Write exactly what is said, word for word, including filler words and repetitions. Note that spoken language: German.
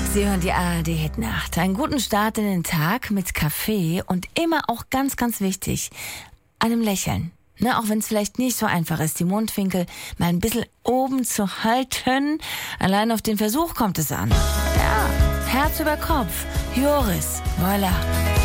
Sie hören die A R D Hit Nacht. Einen guten Start in den Tag mit Kaffee und immer auch ganz, ganz wichtig, einem Lächeln. Ne, auch wenn es vielleicht nicht so einfach ist, die Mundwinkel mal ein bisschen oben zu halten. Allein auf den Versuch kommt es an. Ja, Herz über Kopf. Joris, voilà.